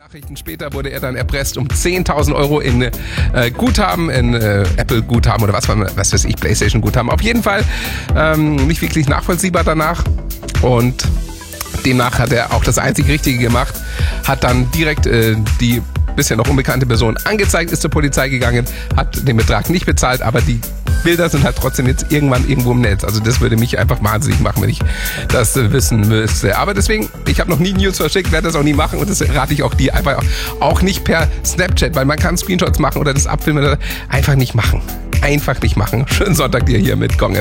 Nachrichten später wurde er dann erpresst um 10.000 Euro in Guthaben, in Apple-Guthaben oder was weiß ich, PlayStation-Guthaben. Auf jeden Fall nicht wirklich nachvollziehbar danach und demnach hat er auch das einzig Richtige gemacht, hat dann direkt die bisher noch unbekannte Person angezeigt, ist zur Polizei gegangen, hat den Betrag nicht bezahlt, aber die Bilder sind halt trotzdem jetzt irgendwann irgendwo im Netz. Also das würde mich einfach wahnsinnig machen, wenn ich das wissen müsste. Aber deswegen, ich habe noch nie News verschickt, werde das auch nie machen und das rate ich auch dir einfach auch nicht per Snapchat, weil man kann Screenshots machen oder das abfilmen oder einfach nicht machen. Einfach nicht machen. Schönen Sonntag dir hier mit Gong FM.